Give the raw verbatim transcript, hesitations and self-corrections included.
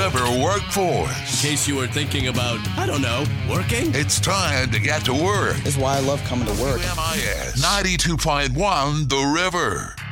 River workforce. In case you were thinking about, I don't know, working? It's time to get to work. That's why I love coming to work. W M I S ninety-two point one The River.